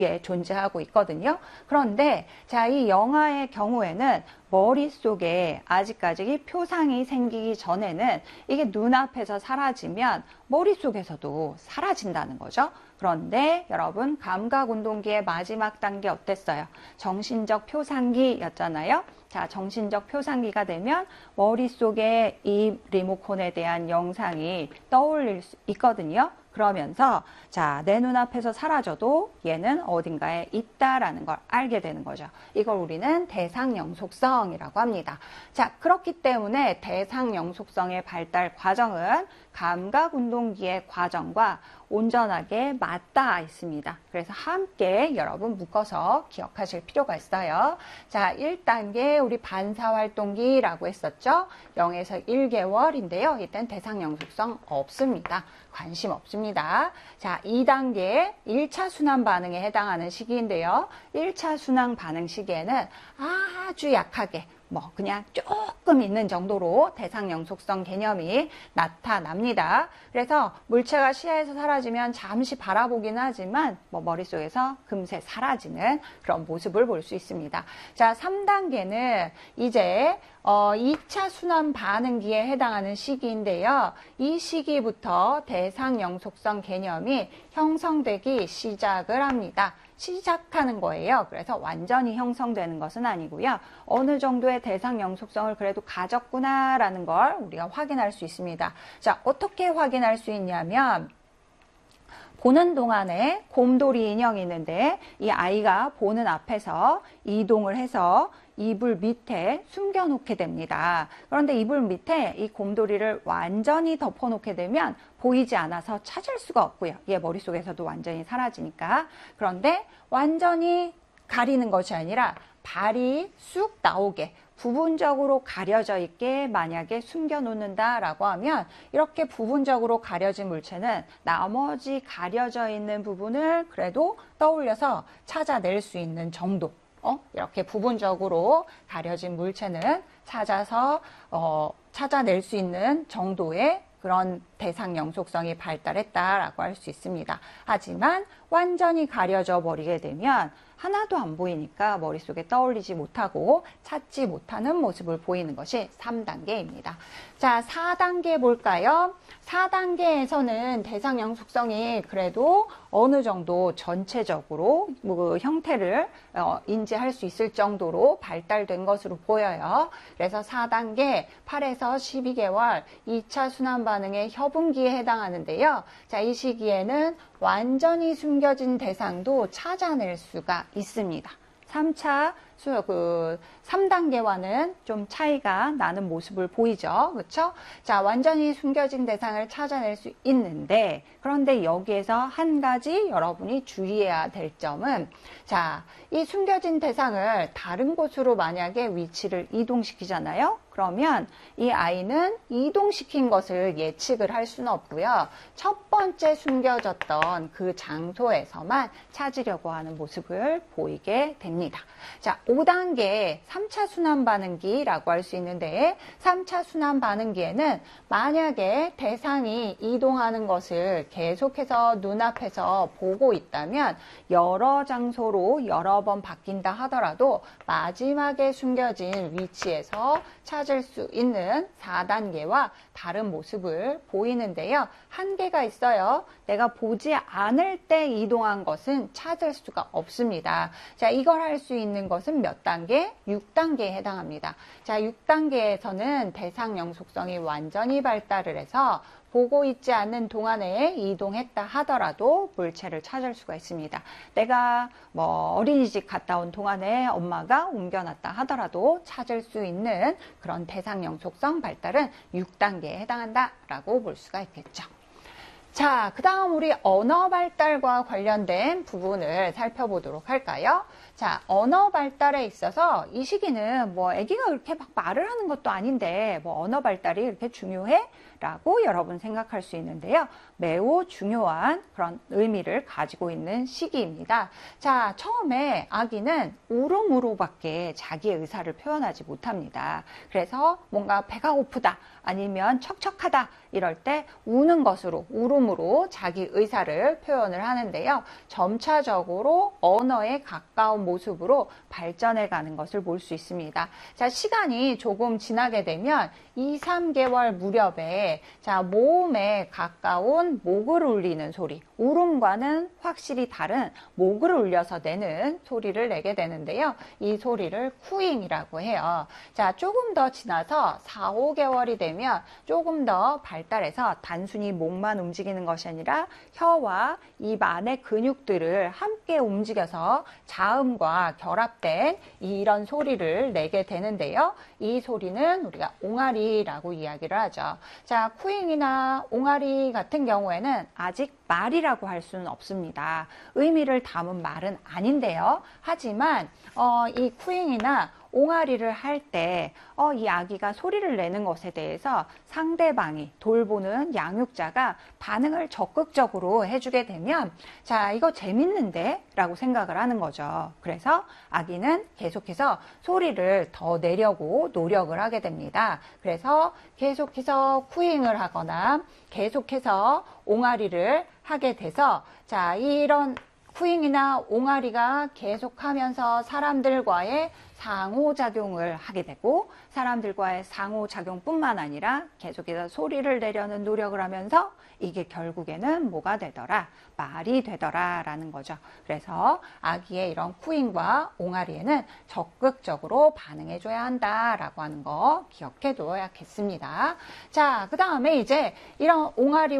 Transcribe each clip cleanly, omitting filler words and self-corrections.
존재하고 있거든요. 그런데 자, 이 영아의 경우에는 머릿속에 아직까지 표상이 생기기 전에는 이게 눈앞에서 사라지면 머릿속에서도 사라진다는 거죠. 그런데 여러분, 감각운동기의 마지막 단계 어땠어요? 정신적 표상기였잖아요. 자, 정신적 표상기가 되면 머릿속에 이 리모컨에 대한 영상이 떠올릴 수 있거든요. 그러면서 자, 내 눈앞에서 사라져도 얘는 어딘가에 있다라는 걸 알게 되는 거죠. 이걸 우리는 대상영속성이라고 합니다. 자, 그렇기 때문에 대상영속성의 발달 과정은 감각운동기의 과정과 온전하게 맞닿아 있습니다. 그래서 함께 여러분 묶어서 기억하실 필요가 있어요. 자, 1단계 우리 반사활동기라고 했었죠. 0에서 1개월인데요. 이땐 대상영속성 없습니다. 관심 없습니다. 자, 2단계 1차 순환 반응에 해당하는 시기인데요. 1차 순환 반응 시기에는 아주 약하게 그냥 조금 있는 정도로 대상영속성 개념이 나타납니다. 그래서 물체가 시야에서 사라지면 잠시 바라보긴 하지만 머릿속에서 금세 사라지는 그런 모습을 볼 수 있습니다. 자, 3단계는 이제 2차 순환 반응기에 해당하는 시기인데요. 이 시기부터 대상영속성 개념이 형성되기 시작을 합니다. 시작하는 거예요. 그래서 완전히 형성되는 것은 아니고요. 어느 정도의 대상영속성을 그래도 가졌구나라는 걸 우리가 확인할 수 있습니다. 자, 어떻게 확인할 수 있냐면 보는 동안에 곰돌이 인형이 있는데 이 아이가 보는 앞에서 이동을 해서 이불 밑에 숨겨놓게 됩니다. 그런데 이불 밑에 이 곰돌이를 완전히 덮어놓게 되면 보이지 않아서 찾을 수가 없고요. 얘 머릿속에서도 완전히 사라지니까. 그런데 완전히 가리는 것이 아니라 발이 쑥 나오게 부분적으로 가려져 있게 만약에 숨겨놓는다라고 하면 이렇게 부분적으로 가려진 물체는 나머지 가려져 있는 부분을 그래도 떠올려서 찾아낼 수 있는 정도. 이렇게 부분적으로 가려진 물체는 찾아서 찾아낼 수 있는 정도의 그런 대상영속성이 발달했다라고 할 수 있습니다. 하지만 완전히 가려져 버리게 되면 하나도 안 보이니까 머릿속에 떠올리지 못하고 찾지 못하는 모습을 보이는 것이 3단계입니다. 자, 4단계 볼까요? 4단계에서는 대상영속성이 그래도 어느 정도 전체적으로 그 형태를 인지할 수 있을 정도로 발달된 것으로 보여요. 그래서 4단계 8에서 12개월 2차 순환 반응의 협응기에 해당하는데요. 자, 이 시기에는 완전히 숨겨진 대상도 찾아낼 수가 있습니다. 3단계와는 좀 차이가 나는 모습을 보이죠. 그렇죠? 자, 완전히 숨겨진 대상을 찾아낼 수 있는데 그런데 여기에서 한 가지 여러분이 주의해야 될 점은 자, 이 숨겨진 대상을 다른 곳으로 만약에 위치를 이동시키잖아요. 그러면 이 아이는 이동시킨 것을 예측을 할 수는 없고요. 첫 번째 숨겨졌던 그 장소에서만 찾으려고 하는 모습을 보이게 됩니다. 자, 5단계 3차 순환 반응기라고 할 수 있는데 3차 순환 반응기에는 만약에 대상이 이동하는 것을 계속해서 눈앞에서 보고 있다면 여러 장소로 여러 번 바뀐다 하더라도 마지막에 숨겨진 위치에서 찾을 수 있는 4단계와 다른 모습을 보이는데요. 한계가 있어요. 내가 보지 않을 때 이동한 것은 찾을 수가 없습니다. 자, 이걸 할 수 있는 것은 몇 단계? 6단계에 해당합니다. 자, 6단계에서는 대상영속성이 완전히 발달을 해서 보고 있지 않는 동안에 이동했다 하더라도 물체를 찾을 수가 있습니다. 내가 어린이집 갔다 온 동안에 엄마가 옮겨놨다 하더라도 찾을 수 있는 그런 대상영속성 발달은 6단계에 해당한다라고 볼 수가 있겠죠. 자, 그 다음 우리 언어 발달과 관련된 부분을 살펴보도록 할까요? 자, 언어 발달에 있어서 이 시기는 아기가 그렇게 막 말을 하는 것도 아닌데 언어 발달이 이렇게 중요해? 라고 여러분 생각할 수 있는데요. 매우 중요한 그런 의미를 가지고 있는 시기입니다. 자, 처음에 아기는 울음으로밖에 자기의 의사를 표현하지 못합니다. 그래서 뭔가 배가 고프다 아니면 척척하다 이럴 때 우는 것으로, 울음으로 자기 의사를 표현을 하는데요. 점차적으로 언어에 가까운 모습으로 발전해 가는 것을 볼 수 있습니다. 자, 시간이 조금 지나게 되면 2, 3개월 무렵에 자, 모음에 가까운 목을 울리는 소리, 울음과는 확실히 다른 목을 울려서 내는 소리를 내게 되는데요. 이 소리를 쿠잉이라고 해요. 자, 조금 더 지나서 4, 5개월이 되면 조금 더 발달해서 단순히 목만 움직이는 것이 아니라 혀와 입 안의 근육들을 함께 움직여서 자음과 결합된 이런 소리를 내게 되는데요. 이 소리는 우리가 옹알이라고 이야기를 하죠. 자, 쿠잉이나 옹알이 같은 경우에는 아직 말이라고 할 수는 없습니다. 의미를 담은 말은 아닌데요. 하지만 이 쿠잉이나 옹알이를 할 때 이 아기가 소리를 내는 것에 대해서 상대방이 돌보는 양육자가 반응을 적극적으로 해주게 되면 자, 이거 재밌는데? 라고 생각을 하는 거죠. 그래서 아기는 계속해서 소리를 더 내려고 노력을 하게 됩니다. 그래서 계속해서 쿠잉을 하거나 계속해서 옹알이를 하게 돼서 자, 이런 쿠잉이나 옹알이가 계속하면서 사람들과의 상호작용을 하게 되고 사람들과의 상호작용뿐만 아니라 계속해서 소리를 내려는 노력을 하면서 이게 결국에는 뭐가 되더라? 말이 되더라 라는 거죠. 그래서 아기의 이런 쿠잉과 옹알이에는 적극적으로 반응해줘야 한다라고 하는 거 기억해 둬야겠습니다. 자, 그 다음에 이제 이런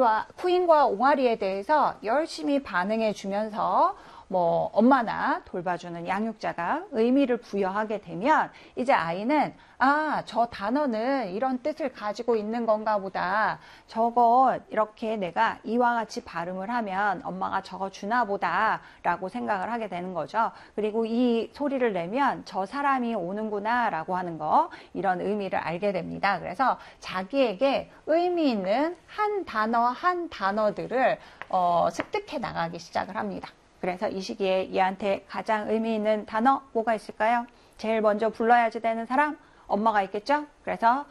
쿠잉과 옹알이에 대해서 열심히 반응해 주면서 뭐 엄마나 돌봐주는 양육자가 의미를 부여하게 되면 이제 아이는 아, 저 단어는 이런 뜻을 가지고 있는 건가 보다. 저거 이렇게 내가 이와 같이 발음을 하면 엄마가 적어 주나 보다 라고 생각을 하게 되는 거죠. 그리고 이 소리를 내면 저 사람이 오는구나 라고 하는 거 이런 의미를 알게 됩니다. 그래서 자기에게 의미 있는 한 단어 한 단어들을 습득해 나가기 시작을 합니다. 그래서 이 시기에 얘한테 가장 의미 있는 단어 뭐가 있을까요? 제일 먼저 불러야지 되는 사람 엄마가 있겠죠? 그래서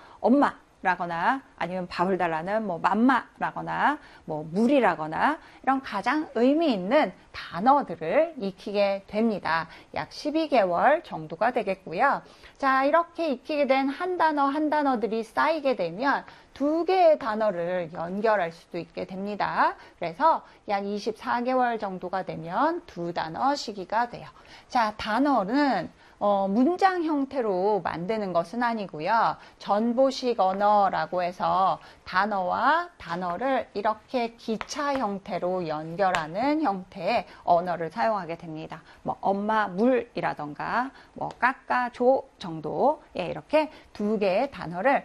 엄마라거나 아니면 밥을 달라는 뭐 맘마라거나 뭐 물이라거나 이런 가장 의미 있는 단어들을 익히게 됩니다. 약 12개월 정도가 되겠고요. 자, 이렇게 익히게 된 한 단어 한 단어들이 쌓이게 되면 2개의 단어를 연결할 수도 있게 됩니다. 그래서 약 24개월 정도가 되면 2단어 시기가 돼요. 자, 단어는 문장 형태로 만드는 것은 아니고요. 전보식 언어라고 해서 단어와 단어를 이렇게 기차 형태로 연결하는 형태의 언어를 사용하게 됩니다. 뭐 엄마 물이라던가 뭐 깎아 줘 정도 이렇게 2개의 단어를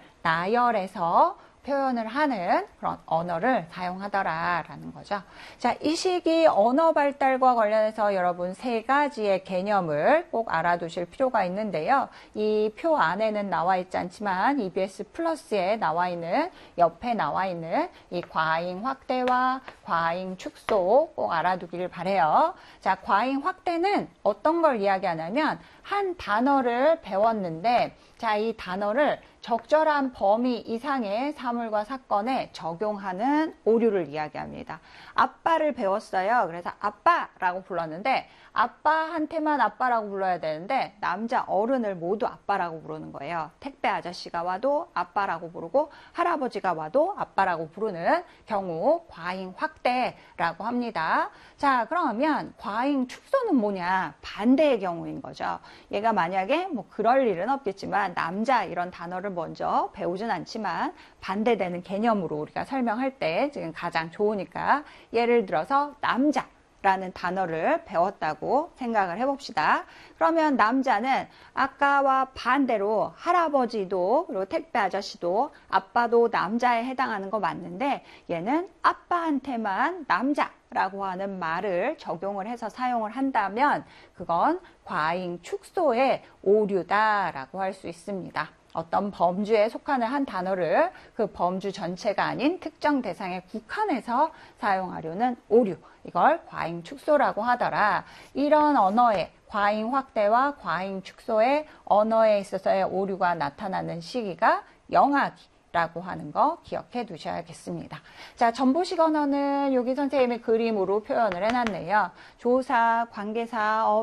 나열해서 표현을 하는 그런 언어를 사용하더라라는 거죠. 자, 이 시기 언어 발달과 관련해서 여러분 3가지의 개념을 꼭 알아두실 필요가 있는데요. 이 표 안에는 나와 있지 않지만 EBS 플러스에 나와 있는 옆에 나와 있는 이 과잉 확대와 과잉 축소 꼭 알아두길 바래요. 자, 과잉 확대는 어떤 걸 이야기하냐면 한 단어를 배웠는데 자, 이 단어를 적절한 범위 이상의 사물과 사건에 적용하는 오류를 이야기합니다. 아빠를 배웠어요. 그래서 아빠라고 불렀는데 아빠한테만 아빠라고 불러야 되는데 남자 어른을 모두 아빠라고 부르는 거예요. 택배 아저씨가 와도 아빠라고 부르고 할아버지가 와도 아빠라고 부르는 경우 과잉 확대라고 합니다. 자, 그러면 과잉 축소는 뭐냐? 반대의 경우인 거죠. 얘가 만약에 뭐 그럴 일은 없겠지만 남자 이런 단어를 먼저 배우진 않지만 반대되는 개념으로 우리가 설명할 때 지금 가장 좋으니까 예를 들어서 남자 라는 단어를 배웠다고 생각을 해봅시다. 그러면 남자는 아까와 반대로 할아버지도 그리고 택배 아저씨도 아빠도 남자에 해당하는 거 맞는데 얘는 아빠한테만 남자라고 하는 말을 적용을 해서 사용을 한다면 그건 과잉 축소의 오류다라고 할 수 있습니다. 어떤 범주에 속하는 한 단어를 그 범주 전체가 아닌 특정 대상에 국한해서 사용하려는 오류, 이걸 과잉 축소라고 하더라. 이런 언어의 과잉 확대와 과잉 축소의 언어에 있어서의 오류가 나타나는 시기가 영아기 라고 하는 거 기억해 두셔야겠습니다. 자, 전보식 언어는 여기 선생님이 그림으로 표현을 해놨네요. 조사, 관계사,